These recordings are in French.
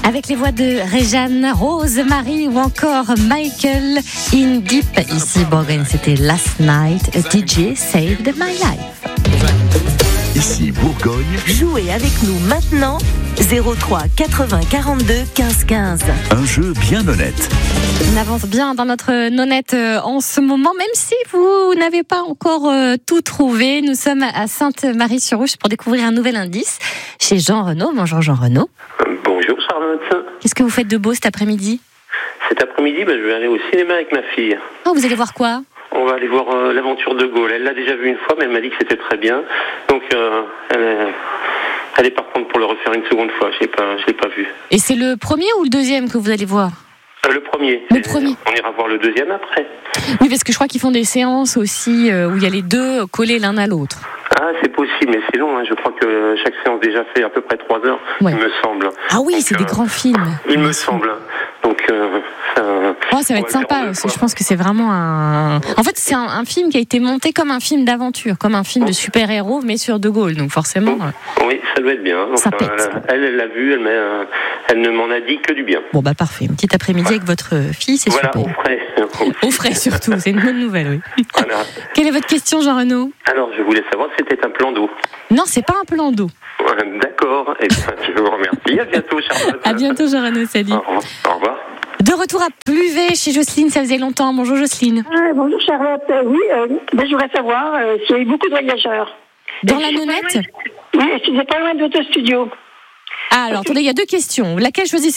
Avec les voix de Réjeanne, Rose, Marie ou encore Michael in Deep. Ici, Bourgogne, c'était Last Night, a DJ Saved My Life. Ici Bourgogne. Jouez avec nous maintenant 03 80 42 15 15. Un jeu bien honnête. On avance bien dans notre nonnette en ce moment, même si vous n'avez pas encore tout trouvé. Nous sommes à Sainte-Marie-sur-Rouge pour découvrir un nouvel indice chez Jean Renaud. Bonjour Jean Renaud. Bonjour Charlotte. Qu'est-ce que vous faites de beau cet après-midi ? Cet après-midi, je vais aller au cinéma avec ma fille. Oh, vous allez voir quoi ? On va aller voir l'aventure de Gaulle. Elle l'a déjà vu une fois, mais elle m'a dit que c'était très bien. Donc, elle est partante pour le refaire une seconde fois. Je l'ai pas vu. Et c'est le premier ou le deuxième que vous allez voir ? Le premier. Le premier. On ira voir le deuxième après. Oui, parce que je crois qu'ils font des séances aussi où il y a les deux collés l'un à l'autre. Ah, c'est possible, mais c'est long. Je crois que chaque séance déjà fait à peu près 3 heures, ouais. Il me semble. Ah oui, donc, c'est des grands films. Il me semble. Donc, ça va être sympa. Je pense que c'est vraiment un... En fait, c'est un film qui a été monté comme un film d'aventure, comme un film de super-héros, mais sur De Gaulle. Donc forcément... Oui, ça doit être bien. Ça enfin, pète. Elle l'a vu, elle ne m'en a dit que du bien. Bon, parfait. Une petite après-midi avec votre fille, c'est super. Voilà, au frais. Au frais surtout, c'est une bonne nouvelle, oui. Voilà. Quelle est votre question, Jean Renaud ? Alors, je voulais savoir si c'était un plan d'eau. Non, c'est pas un plan d'eau. D'accord. Et je vous remercie. À bientôt, Charlotte. À bientôt, Jean Renaud. Salut. Au revoir. De retour à Pluvet chez Jocelyne, ça faisait longtemps. Bonjour Jocelyne. Bonjour Charlotte. Oui, je voudrais savoir s'il y a eu beaucoup de voyageurs. Dans la nonnette ? Oui, c'est pas loin de votre studio. Ah, alors attendez, il y a deux questions. Laquelle choisissez-vous ?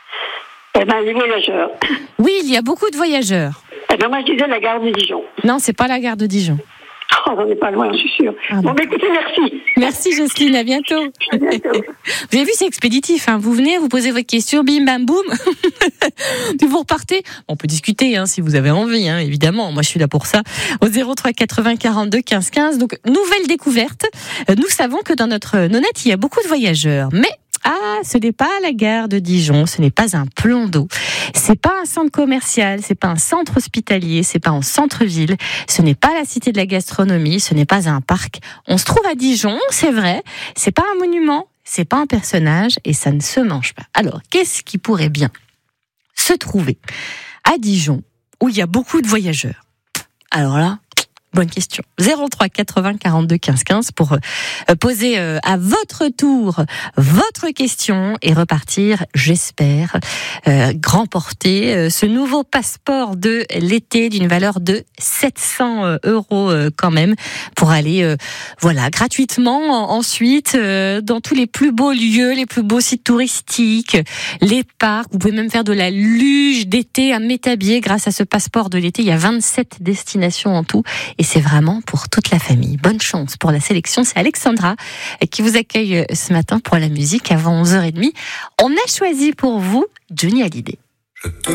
Les voyageurs. Oui, il y a beaucoup de voyageurs. Moi je disais la gare de Dijon. Non, c'est pas la gare de Dijon. Oh, on n'est pas loin, je suis sûre. Écoutez, merci. Merci Jocelyne, à bientôt. À bientôt. Vous avez vu, c'est expéditif. Vous venez, vous posez votre question, bim, bam, boum. Puis vous repartez. On peut discuter si vous avez envie, évidemment. Moi, je suis là pour ça. Au 03 80 42 15 15. Donc, nouvelle découverte. Nous savons que dans notre nonnette, il y a beaucoup de voyageurs. Mais ce n'est pas la gare de Dijon, ce n'est pas un plan d'eau, c'est pas un centre commercial, c'est pas un centre hospitalier, c'est pas en centre-ville, ce n'est pas la cité de la gastronomie, ce n'est pas un parc. On se trouve à Dijon, c'est vrai, c'est pas un monument, c'est pas un personnage et ça ne se mange pas. Alors, qu'est-ce qui pourrait bien se trouver à Dijon où il y a beaucoup de voyageurs ? Alors là, bonne question. 03 80 42 15 15 pour poser à votre tour votre question et repartir, j'espère, remporter ce nouveau passeport de l'été d'une valeur de 700 € quand même pour aller gratuitement ensuite dans tous les plus beaux lieux, les plus beaux sites touristiques, les parcs. Vous pouvez même faire de la luge d'été à Métabier grâce à ce passeport de l'été. Il y a 27 destinations en tout. Et c'est vraiment pour toute la famille. Bonne chance pour la sélection. C'est Alexandra qui vous accueille ce matin pour la musique avant 11h30. On a choisi pour vous Johnny Hallyday.